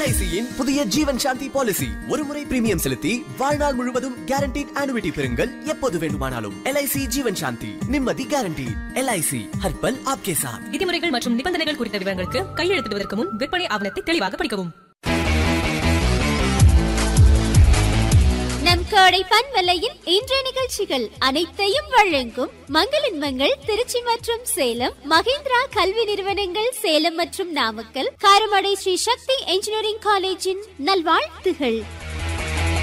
LIC-யின் புதிய ஜீவன் சாந்தி பாலிசி. ஒரு முறை பிரீமியம் செலுத்தி வாழ்நாள் முழுவதும் கேரண்டீட் ஆனுவிட்டி பெறுங்கள். எப்போது வேண்டுமானாலும். LIC ஜீவன் சாந்தி, நிம்மதி கேரண்டி. LIC ஹர் பல் ஆப்கே சாத். விதிமுறைகள் மற்றும் நிபந்தனைகள் குறித்த விவரங்களுக்கு கையெழுத்திடுவதற்கு முன் விற்பனை ஆவணத்தை தெளிவாக படிக்கவும். நம் கோடை பண்பலையின் இன்றைய நிகழ்ச்சிகள் அனைத்தையும் வழங்கும் மங்களின் மங்கள் திருச்சி மற்றும் சேலம், மகேந்திரா கல்வி நிறுவனங்கள் சேலம் மற்றும் நாமக்கல், காரமடை ஸ்ரீ சக்தி இன்ஜினியரிங் காலேஜின் நல்வாழ்த்துகள்.